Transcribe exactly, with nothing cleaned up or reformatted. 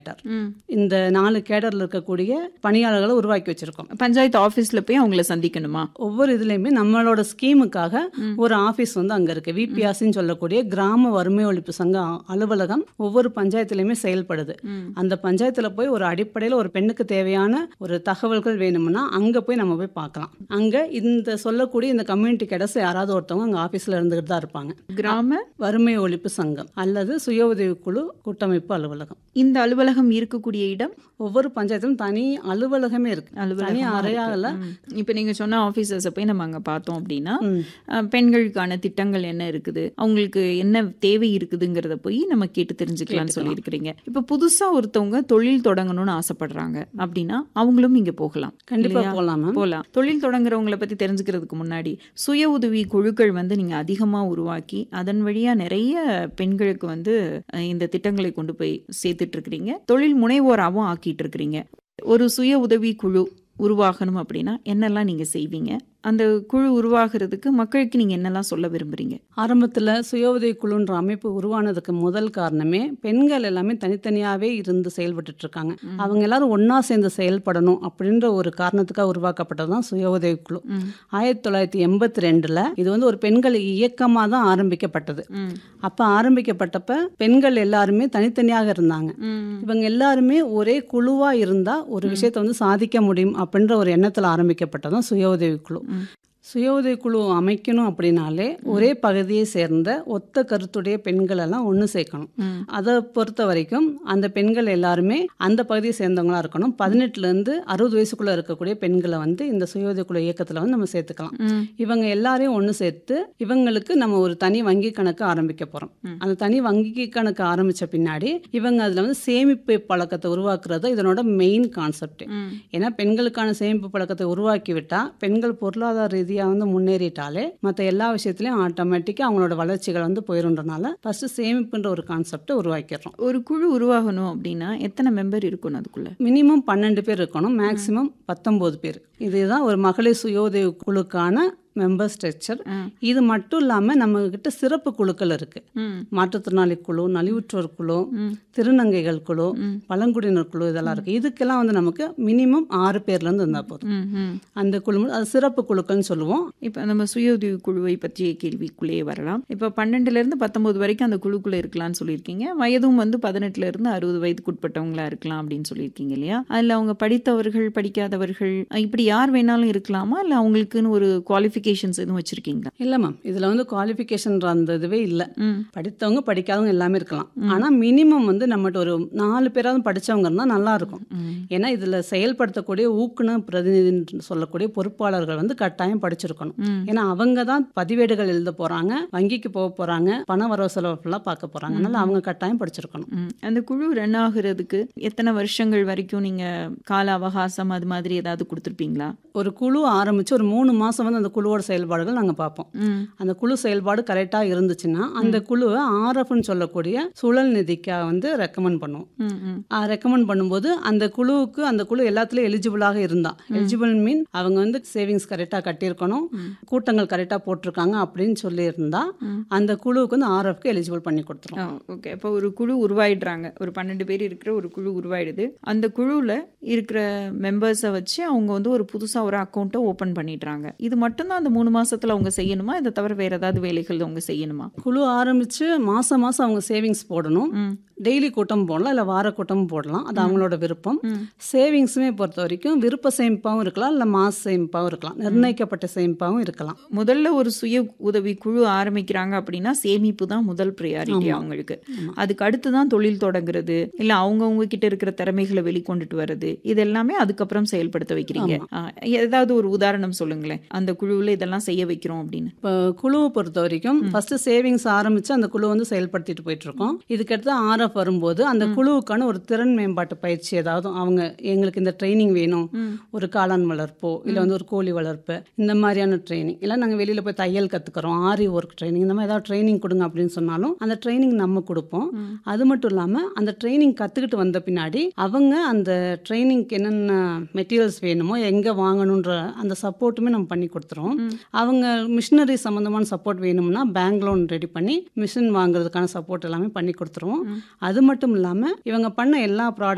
ம். இந்த நாலு கேடர்ல இருக்கக்கூடிய பணியாளர்களை உருவாக்கி வச்சிருக்கோம். பஞ்சாயத்து ஆபீஸ்ல போய் அவங்கள சந்திக்கணுமா? ஒவ்வொரு இதுலயுமே நம்மளோட ஸ்கீமுக்காக ஒரு ஆபீஸ் வந்து அங்க இருக்கு. விபிஆர்சின்னு சொல்லக்கூடிய கிராம வறுமை ஒழிப்பு சங்க அ- அலுவலகம் ஒவ்வொரு பஞ்சாயத்துலயுமே செயல்படுது. அந்த பஞ்சாயத்துல போய் ஒரு அடிப்படையில ஒரு பெண்ணுக்கு தேவையான ஒரு தகவல்கள் வேணும்னா அங்க போய் நம்ம போய் பார்க்கலாம். அங்க இந்த சொல்லக்கூடிய இந்த கம்யூனிட்டி கேடர்ஸ் யாராவது ஒருத்தவங்க அங்க ஆபீஸ்ல இருந்துகிட்டு தான் இருப்பாங்க. கிராம வறுமை ஒழிப்பு சங்கம் அல்லது சுய உதவிக்குழு கூட்டமைப்பு அலுவலகம். இந்த அலுவலகம் இருக்கக்கூடிய இடம் ஒவ்வொரு பஞ்சாயத்திலும் தனி அலுவலகமே இருக்கு. தனி அலுவலகமா அறையால இருக்கு. ம். இப்ப நீங்க சொன்ன ஆபீசர்ஸை போய் நம்ம அங்க பார்த்தோம் அப்படின்னா அஹ், பெண்களுக்கான திட்டங்கள் என்ன இருக்குது, அவங்களுக்கு என்ன தேவை இருக்குதுங்கிறத போய் நம்ம கேட்டு தெரிஞ்சுக்கலாம்னு சொல்லியிருக்கிறீங்க. இப்ப புதுசா ஒருத்தவங்க தொழில் தொடங்கணும்னு ஆசைப்படுறாங்க அப்படின்னா அவங்களும் இங்க போகலாம். கண்டிப்பா இல்லையா? போகலாம் மேம். போகலாம். தொழில் தொடங்குறவங்களை பத்தி தெரிஞ்சுக்கிறதுக்கு முன்னாடி சுய உதவி குழுக்கள் வந்து நீங்க அதிகமா உருவாக்கி அதன் வழியா நிறைய பெண்களுக்கு வந்து அஹ், இந்த திட்டங்களை கொண்டு போய் சேர்த்துட்டு இருக்கிறீங்க. தொழில் முனைவோராகவும் ஆக்கிட்டு இருக்கிறீங்க. ஒரு சுய உதவி குழு உருவாகணும் அப்படின்னா என்னெல்லாம் நீங்க செய்வீங்க? அந்த குழு உருவாகிறதுக்கு மக்களுக்கு நீங்க என்னெல்லாம் சொல்ல விரும்புறீங்க? ஆரம்பத்துல சுய உதவி குழுன்ற அமைப்பு உருவானதுக்கு முதல் காரணமே பெண்கள் எல்லாமே தனித்தனியாவே இருந்து செயல்பட்டு இருக்காங்க. அவங்க எல்லாரும் ஒன்னா சேர்ந்து செயல்படணும் அப்படின்ற ஒரு காரணத்துக்காக உருவாக்கப்பட்டதுதான் சுய உதவி குழு. ஆயிரத்தி தொள்ளாயிரத்தி எண்பத்தி ரெண்டுல இது வந்து ஒரு பெண்கள் இயக்கமா தான் ஆரம்பிக்கப்பட்டது. அப்ப ஆரம்பிக்கப்பட்டப்ப பெண்கள் எல்லாருமே தனித்தனியாக இருந்தாங்க. இவங்க எல்லாருமே ஒரே குழுவா இருந்தா ஒரு விஷயத்தை வந்து சாதிக்க முடியும் அப்படின்ற ஒரு எண்ணத்துல ஆரம்பிக்கப்பட்டதுதான் சுய உதவி குழு. சுய உதவி குழு அமைக்கணும் அப்படின்னாலே ஒரே பகுதியை சேர்ந்த ஒத்த கருத்துடைய பெண்கள் எல்லாம் ஒன்று சேர்க்கணும். அதை பொறுத்த வரைக்கும் அந்த பெண்கள் எல்லாருமே அந்த பகுதியை சேர்ந்தவங்களா இருக்கணும். பதினெட்டுல இருந்து அறுபது வயசுக்குள்ள இருக்கக்கூடிய பெண்களை வந்து இந்த சுய உதவி குழு இயக்கத்துல வந்து நம்ம சேர்த்துக்கலாம். இவங்க எல்லாரையும் ஒன்று சேர்த்து இவங்களுக்கு நம்ம ஒரு தனி வங்கி கணக்கு ஆரம்பிக்க போறோம். அந்த தனி வங்கி கணக்கு ஆரம்பிச்ச பின்னாடி இவங்க அதுல வந்து சேமிப்பு பழக்கத்தை உருவாக்குறது இதனோட மெயின் கான்செப்ட். ஏன்னா பெண்களுக்கான சேமிப்பு பழக்கத்தை உருவாக்கி விட்டா பெண்கள் பொருளாதார ரீதியா வந்து முன்னேறிட்டாலே மற்ற எல்லா விஷயத்திலயும் ஆட்டோமேட்டிக்கா அவங்களோட வளர்ச்சிகள் வந்து போயிருன்றனால ஃபர்ஸ்ட் சேமிப்புன்ற ஒரு கான்செப்டை உருவாக்கிடுறோம். ஒரு குழு உருவாகணும் அப்படின்னா எத்தனை மெம்பர் இருக்கணும் அதுக்குள்ள? மினிமம் பன்னெண்டு பேர் இருக்கணும், மேக்சிமம் பத்தொன்பது பேர். இதுதான் ஒரு மகளிர் சுய உதவி குழுக்கான மெம்பர் ஸ்ட்ரக்சர். இது மட்டும் இல்லாம நம்ம கிட்ட சிறப்பு குழுக்கள் இருக்கு. மாற்றுத்திறனாளி குழு, நலிவுற்றோர் குழு, திருநங்கைகள் குழு, பழங்குடியினர் குழு இதெல்லாம் இருக்கு. இதுக்கெல்லாம் வந்து நமக்கு மினிமம் ஆறு பேர்ல இருந்து இருந்தா போதும். அந்த குழு அது சிறப்பு குழுக்கள்னு சொல்லுவோம். இப்ப நம்ம சுய உதவி குழுவை பற்றிய கேள்விக்குள்ளேயே வரலாம். இப்ப பன்னெண்டுல இருந்து பத்தொன்பது வரைக்கும் அந்த குழுக்குள்ள இருக்கலாம்னு சொல்லியிருக்கீங்க. வயதும் வந்து பதினெட்டுல இருந்து அறுபது வயதுக்கு உட்பட்டவங்களா இருக்கலாம் அப்படின்னு சொல்லியிருக்கீங்க இல்லையா? அதுல அவங்க படித்தவர்கள் படிக்காதவர்கள் இப்படி யார் வேணாலும் இருக்கலாமா, இல்ல அவங்களுக்குன்னு ஒரு குவாலிஃபிகேஷன்ஸ் எதுவும் வச்சிருக்கீங்களா? இல்ல மேம், இதுல வந்து குவாலிஃபிகேஷன் அந்த இதுவே இல்ல. படித்தவங்க படிக்காதவங்க எல்லாமே இருக்கலாம். ஆனா மினிமம் வந்து நம்மகிட்ட ஒரு நாலு பேராவது படிச்சவங்க இருந்தா நல்லா இருக்கும். ஏன்னா இதுல செயல்படுத்தக்கூடிய ஊக்குனர் பிரதிநிதி சொல்லக்கூடிய பொறுப்பாளர்கள் வந்து கட்டாயம் படிச்சிருக்கணும். ஏன்னா அவங்க தான் பதிவேடுகள் எழுத போறாங்க, வங்கிக்கு போக போறாங்க, பண வரவு செலவு ஃபுல்லா பார்க்க போறாங்க. அதனால அவங்க கட்டாயம் படிச்சிருக்கணும். அந்த குழு ரன் ஆகுறதுக்கு எத்தனை வருஷங்கள் வரைக்கும் நீங்க கால அவகாசம் அது மாதிரி ஏதாவது கொடுத்துருப்பீங்களா? ஒரு குழு ஆரம்பிச்சு ஒரு மூணு மாசம் வந்து அந்த குழுவோட செயல்பாடுகள் நாங்க பார்ப்போம். அந்த குழு செயல்பாடு கரெக்டா இருந்துச்சுன்னா அந்த குழுவை ஆர்எஃப்னு சொல்லக்கூடிய சுழல் நிதிக்காக வந்து ரெக்கமெண்ட் பண்ணுவோம். ரெக்கமெண்ட் பண்ணும்போது அந்த குழுவுக்கு அந்த குழு எல்லாத்துலயும் எலிஜிபிளாக இருந்தா, எலிஜிபிள் மீன் அவங்க வந்து சேவிங்ஸ் கரெக்டா கட்டியிருக்கணும், கூட்டங்கள் கரெக்டா போட்டிருக்காங்க அப்படின்னு சொல்லி இருந்தா அந்த குழுவுக்கு வந்து ஆர்எஃப்க்கு எலிஜிபிள் பண்ணி கொடுத்துரும். ஓகே. அப்போ ஒரு குழு உருவாயிடுறாங்க, ஒரு பன்னெண்டு பேர் இருக்கிற ஒரு குழு உருவாயிடுது. அந்த குழுவில் இருக்கிற மெம்பர்ஸை வச்சு அவங்க வந்து ஒரு புதுசாக ஒரு அக்கௌண்ட்டை ஓப்பன் பண்ணிடுறாங்க. இது மட்டும்தான் அந்த மூணு மாசத்துல அவங்க செய்யணுமா, இதை தவிர வேற ஏதாவது வேலைகள் அவங்க செய்யணுமா? குழு ஆரம்பிச்சு மாசம் மாசம் அவங்க சேவிங்ஸ் போடணும். டெய்லி கூட்டம் போடலாம், இல்லை வார கூட்டமும் போடலாம், அது அவங்களோட விருப்பம். சேவிங்ஸுமே பொறுத்த வரைக்கும் விருப்ப சேமிப்பாகவும் இருக்கலாம், இல்லை மாச சேமிப்பாகவும் இருக்கலாம், நிர்ணயிக்கப்பட்ட சேமிப்பாகவும் இருக்கலாம். முதல்ல ஒரு சுய உதவி குழு ஆரம்பிக்கிறாங்க அப்படின்னா சேமிப்பு தான் முதல் ப்ரையாரிட்டி அவங்களுக்கு. அதுக்கு அடுத்து தான் தொழில் தொடங்குறது, இல்லை அவங்கவுங்க கிட்ட இருக்கிற திறமைகளை வெளிக்கொண்டுட்டு வர்றது, இது எல்லாமே அதுக்கப்புறம் செயல்படுத்த வைக்கிறீங்க. ஏதாவது ஒரு உதாரணம் சொல்லுங்களேன், அந்த குழுவில் இதெல்லாம் செய்ய வைக்கிறோம் அப்படின்னு. இப்போ குழுவை பொறுத்த வரைக்கும் ஃபர்ஸ்ட் சேவிங்ஸ் ஆரம்பிச்சு அந்த குழு வந்து செயல்படுத்திட்டு போயிட்டு இருக்கோம். இதுக்கடுத்து ஆர்எஃப் வரும்போது அந்த குழுவுக்கான ஒரு திறன் மேம்பாட்டு பயிற்சி ஏதாவது அவங்க எங்களுக்கு இந்த ட்ரைனிங் வேணும், ஒரு காளான் வளர்ப்போ இல்லை வந்து ஒரு கோழி வளர்ப்பு இந்த மாதிரியான ட்ரைனிங், இல்லை நாங்கள் வெளியில் போய் தையல் கற்றுக்கிறோம், ஆரி ஒர்க் ட்ரைனிங், இந்த மாதிரி ஏதாவது ட்ரைனிங் கொடுங்க அப்படின்னு சொன்னாலும் அந்த ட்ரைனிங் நம்ம கொடுப்போம். அது மட்டும் இல்லாமல் அந்த ட்ரைனிங் கற்றுக்கிட்டு வந்த பின்னாடி அவங்க அந்த ட்ரைனிங்க்கு என்னென்ன மெட்டீரியல்ஸ் வேணுமோ எங்கே வாங்கணுன்ற அந்த சப்போர்ட்டுமே நம்ம பண்ணி கொடுத்துருவோம். அவங்க மிஷினரி சம்மந்தமான சப்போர்ட் வேணும்னா பேங்க் லோன் ரெடி பண்ணி மிஷின் வாங்குறதுக்கான சப்போர்ட் எல்லாமே பண்ணி கொடுத்துருவோம். அது மட்டும் இல்லாமல் இவங்க பண்ண எல்லா ப்ராடக்ட்